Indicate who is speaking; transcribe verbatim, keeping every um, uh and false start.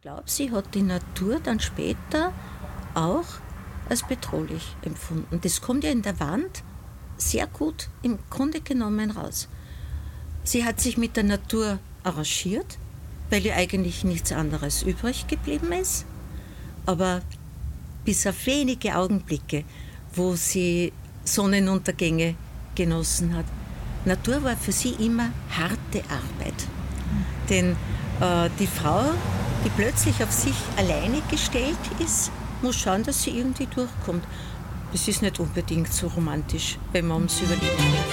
Speaker 1: Ich glaube, sie hat die Natur dann später auch als bedrohlich empfunden. Das kommt ja in der Wand sehr gut im Grunde genommen raus. Sie hat sich mit der Natur arrangiert, weil ihr eigentlich nichts anderes übrig geblieben ist. Aber bis auf wenige Augenblicke, wo sie Sonnenuntergänge genossen hat. Natur war für sie immer harte Arbeit. Mhm. Denn äh, die Frau, die plötzlich auf sich alleine gestellt ist, muss schauen, dass sie irgendwie durchkommt. Das ist nicht unbedingt so romantisch, wenn man ums Überleben geht.